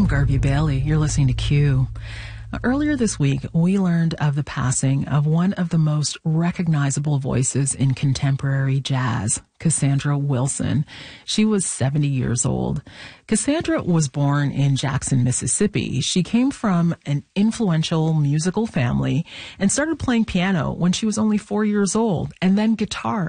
I'm Garvey Bailey. You're listening to Q. Earlier this week, we learned of the passing of one of the most recognizable voices in contemporary jazz, Cassandra Wilson. She was 70 years old. Cassandra was born in Jackson, Mississippi. She came from an influential musical family and started playing piano when she was only 4 years old, and then guitar